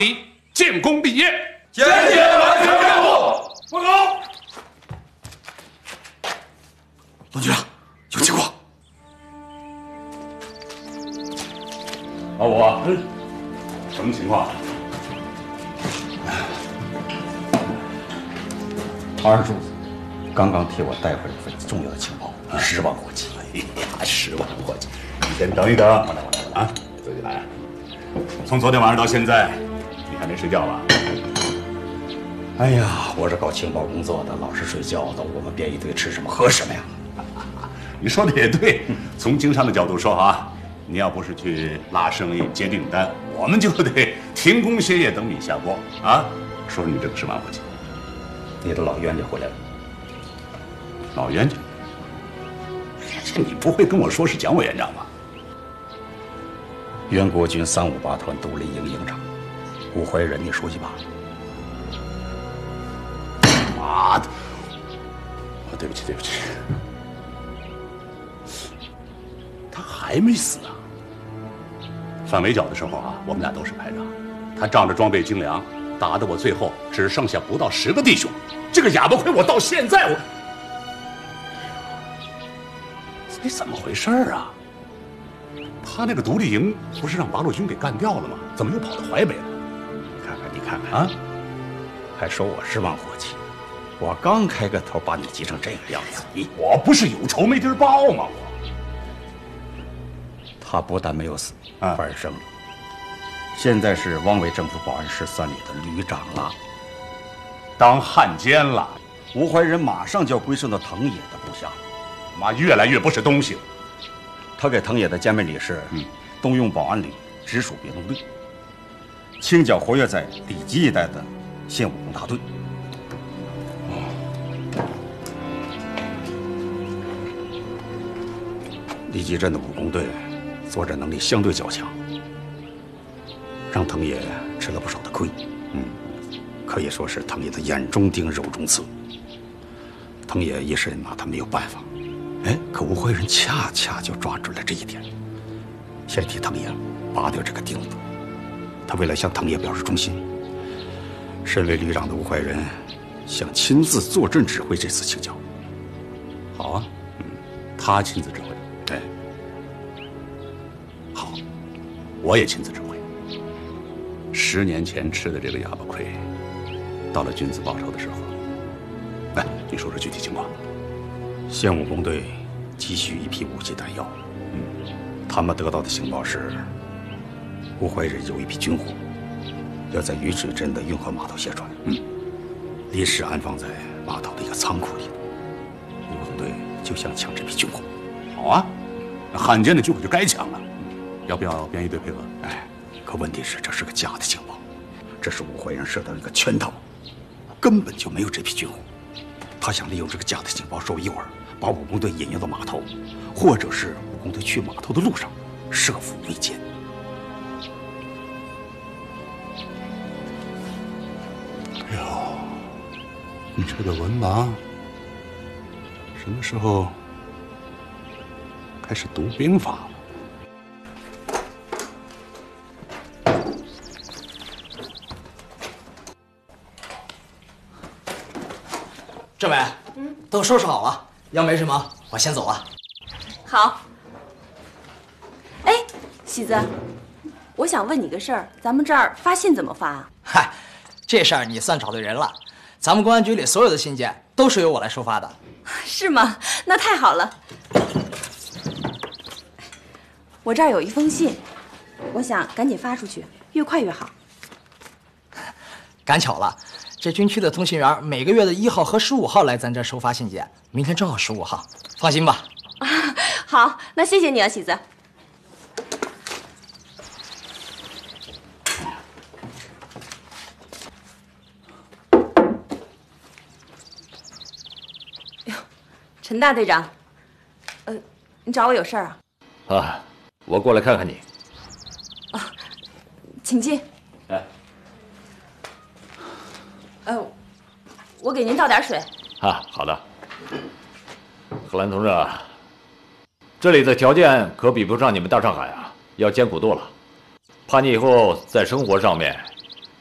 建功立业， 坚决完成任务。 报告。 王局长，有情况。 老五，什么情况？ 二柱子刚刚替我带回了一份重要的情报，10万火急。 哎呀，10万火急！你先等一等。我来啊，自己来。从昨天晚上到现在，你还没睡觉吧？ 哎呀，我是搞情报工作的，老是睡觉的。我们编一队吃什么喝什么呀？ 你说的也对，从经商的角度说啊，你要不是去拉生意、接订单，我们就得停工歇业等你下锅啊！说说你这个10万火急。 你的老冤家回来了。 老冤家？这你不会跟我说是蒋委员长吧？ 原国军358团独立营营长吴怀仁，你熟悉吧？ 妈的！对不起，对不起。他还没死啊！反围剿的时候啊，我们俩都是排长，他仗着装备精良，打得我最后只剩下不到10个弟兄。这个哑巴亏，我到现在你怎么回事啊？他那个独立营不是让八路军给干掉了吗？怎么又跑到淮北了？ 你看看啊，还说我10万火急，我刚开个头，把你急成这个样子。 我不是有仇没地儿报吗？ 他不但没有死，反而升了。现在是汪伪政府保安13旅的旅长了， 当汉奸了。 吴怀仁马上就要归顺到藤野的部下， 妈越来越不是东西了。 他给藤野的歼灭旅是动用保安旅直属别动队，清剿活跃在里吉一带的现武工大队。里吉镇的武工队作战能力相对较强，让藤野吃了不少的亏。可以说是藤野的眼中钉、肉中刺。藤野一时拿他没有办法，可吴怀仁恰恰就抓准了这一点，先替藤野拔掉这个钉子。他为了向藤野表示忠心，身为旅长的吴怀仁想亲自坐镇指挥这次清剿。 好啊，他亲自指挥。 对， 好，我也亲自指挥。10年前吃的这个哑巴亏，到了君子报仇的时候。来，你说说具体情况。 现武工队急需一批武器弹药，他们得到的情报是，吴怀仁有一批军火，要在鱼水镇的运河码头卸船，临时安放在码头的一个仓库里。武工队就想抢这批军火。 好啊，那汉奸的军火就该抢了，要不要编一队配合？ 可问题是这是个假的情报，这是吴怀仁设的一个圈套，根本就没有这批军火。他想利用这个假的情报说一会儿，把武工队引诱到码头，或者是武工队去码头的路上设伏围歼。 哎呦，你这个文盲什么时候开始读兵法了？ 政委，都收拾好了，要没什么，我先走了。 好。哎，喜子，我想问你个事儿，咱们这儿发信怎么发啊？ 嗨，这事儿你算找对人了，咱们公安局里所有的信件都是由我来收发的。 是吗？那太好了。我这儿有一封信，我想赶紧发出去，越快越好。 赶巧了。这军区的通信员每个月的1号和15号来咱这儿收发信件，明天正好15号，放心吧。 好，那谢谢你啊，喜子。哎呦，陈大队长，你找我有事儿啊？ 啊，我过来看看你。 请进。 来。 我给您倒点水。 啊，好的。贺兰同志，这里的条件可比不上你们大上海啊，要艰苦多了。怕你以后在生活上面